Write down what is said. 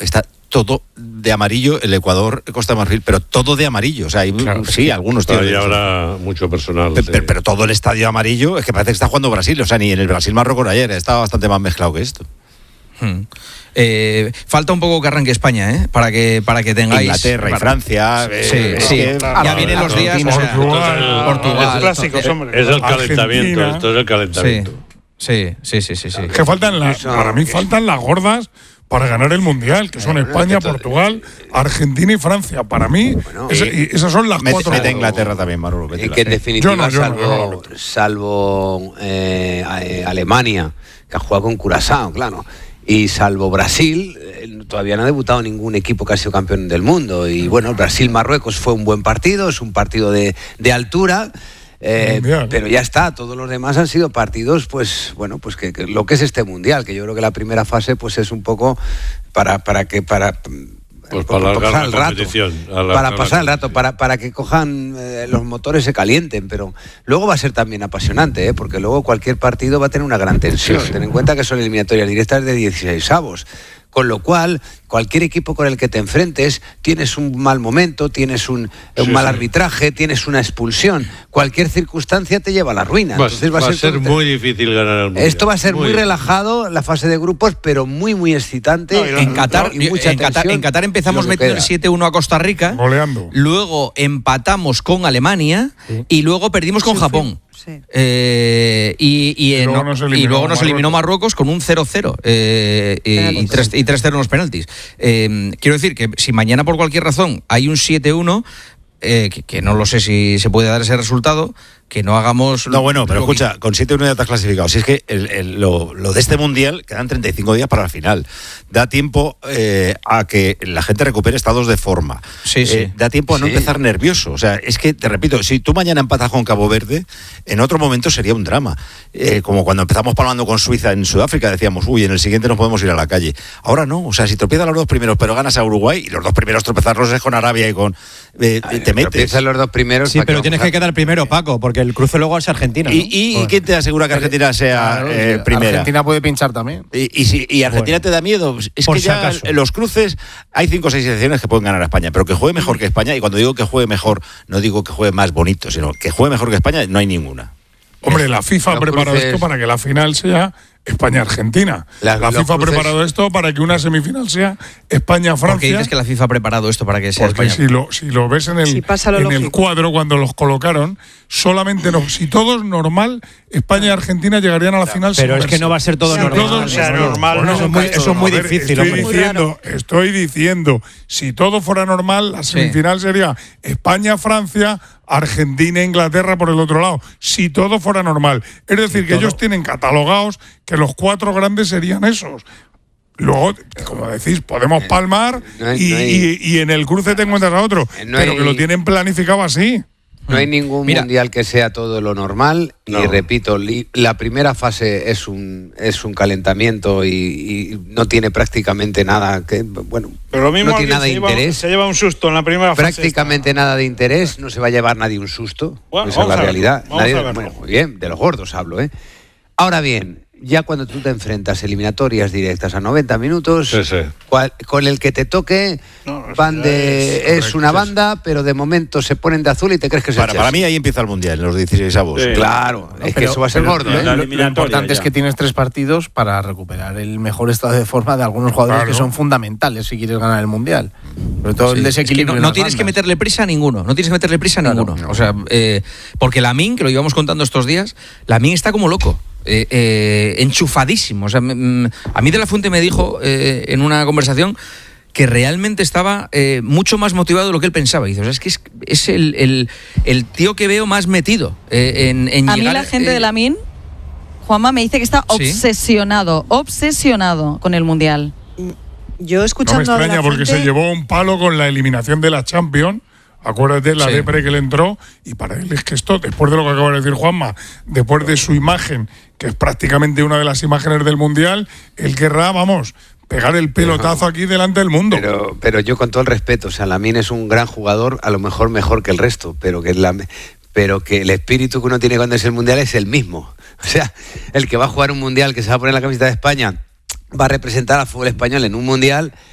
está todo de amarillo, el Ecuador, Costa de Marfil, pero todo de amarillo. O sea, hay, claro, sí, algunos tienen. Ahí habrá mucho personal. Pero todo el estadio amarillo, es que parece que está jugando Brasil. O sea, ni en el Brasil-Marruecos ayer, estaba bastante más mezclado que esto. Falta un poco que arranque España, para que tengáis Inglaterra y Francia. Ya vienen los días. Portugal. Los clásicos, hombre. Es el calentamiento. Esto es el calentamiento. Sí. Que para mí faltan las gordas para ganar el Mundial, que son España, Portugal, Argentina y Francia. Para mí, esas son las cuatro. Mete Inglaterra también, Manolo. Y que en definitiva, salvo Alemania, que ha jugado con Curazao, claro, y salvo Brasil, todavía no ha debutado ningún equipo que ha sido campeón del mundo. Y bueno, Brasil-Marruecos fue un buen partido, es un partido de altura. Pero ya está, todos los demás han sido partidos, pues bueno, pues que lo que es este mundial, que yo creo que la primera fase pues es un poco para pasar el rato, para que cojan los motores, se calienten, pero luego va a ser también apasionante, porque luego cualquier partido va a tener una gran tensión. Ten en cuenta que son eliminatorias directas de 16avos. Con lo cual, cualquier equipo con el que te enfrentes, tienes un mal momento, tienes un mal arbitraje, tienes una expulsión. Cualquier circunstancia te lleva a la ruina. Entonces va a ser muy difícil ganar el Mundial. Esto va a ser muy relajado, la fase de grupos, pero muy, muy excitante. En Qatar empezamos metiendo el 7-1 a Costa Rica, goleando. Luego empatamos con Alemania y luego perdimos con Japón. Sí. Y luego nos eliminó Marruecos con un 0-0 y 3-0 en los penaltis. Quiero decir que si mañana por cualquier razón hay un 7-1, que no lo sé si se puede dar ese resultado, que no hagamos... No, bueno, pero escucha, con 7-1 ya te has clasificado. Si es que lo de este Mundial, quedan 35 días para la final. Da tiempo a que la gente recupere estados de forma. Da tiempo a no empezar nervioso. O sea, es que, te repito, si tú mañana empatas con Cabo Verde, en otro momento sería un drama. Como cuando empezamos palmando con Suiza en Sudáfrica, decíamos, en el siguiente nos podemos ir a la calle. Ahora no, o sea, si tropiezas los dos primeros, pero ganas a Uruguay, y los dos primeros tropezarlos es con Arabia y con... te metes. Tropiezas los dos primeros... Sí, pero tienes que quedar primero, Paco, porque el cruce luego es Argentina, ¿no? ¿Y quién te asegura que Argentina sea primera? Argentina puede pinchar también. ¿Y Argentina te da miedo? Es que ya en los cruces hay 5 o 6 selecciones que pueden ganar a España, pero que juegue mejor que España, y cuando digo que juegue mejor, no digo que juegue más bonito, sino que juegue mejor que España, no hay ninguna. Hombre, la FIFA ha preparado esto para que la final sea España-Argentina. La FIFA ha preparado esto para que una semifinal sea España-Francia. ¿Por qué dices que la FIFA ha preparado esto para que sea Porque España? si lo ves en el cuadro cuando los colocaron, solamente si todo es normal, España y Argentina llegarían a la final. Pero es que no va a ser todo normal. Eso es muy difícil. Estoy diciendo, si todo fuera normal, la semifinal sería España-Francia, Argentina-Inglaterra por el otro lado. Si todo fuera normal. Es decir, que ellos tienen catalogados que los 4 grandes serían esos. Luego, como decís, podemos palmar y en el cruce te encuentras a otro. Pero que lo tienen planificado así. No hay ningún mundial que sea todo lo normal. Y repito, la primera fase es un calentamiento y no tiene prácticamente nada que... Bueno, pero lo mismo no tiene nada de interés. Se lleva un susto en la primera fase. Prácticamente nada de interés. No se va a llevar nadie un susto. Esa es la realidad. Muy bien, de los gordos hablo, ¿eh? Ahora bien, ya cuando tú te enfrentas eliminatorias directas a 90 minutos, con el que te toque, es una banda, pero de momento se ponen de azul y te crees que se para mí ahí empieza el Mundial, en los 16avos. Sí. Claro, es que eso va a ser gordo. Lo importante es que tienes 3 partidos para recuperar el mejor estado de forma de algunos jugadores que son fundamentales si quieres ganar el Mundial. Sobre todo el desequilibrio. Es que no tienes que meterle prisa a ninguno. O sea, porque Lamine, que lo llevamos contando estos días, Lamine está como loco. Enchufadísimo. O sea, a mí De la Fuente me dijo en una conversación que realmente estaba mucho más motivado de lo que él pensaba. Y dice, o sea, es que es el tío que veo más metido en a llegar. Mí la gente de Lamine, Juanma, me dice que está obsesionado con el Mundial. Yo escuchando no me extraña porque se llevó un palo con la eliminación de la Champions. Acuérdate la depre que le entró, y para él es que esto, después de lo que acaba de decir Juanma, después de su imagen, que es prácticamente una de las imágenes del Mundial, él querrá, pegar el pelotazo aquí delante del mundo. Pero yo, con todo el respeto, o sea, Lamine es un gran jugador, a lo mejor que el resto, pero que el espíritu que uno tiene cuando es el Mundial es el mismo. O sea, el que va a jugar un Mundial, que se va a poner la camiseta de España, va a representar al fútbol español en un Mundial,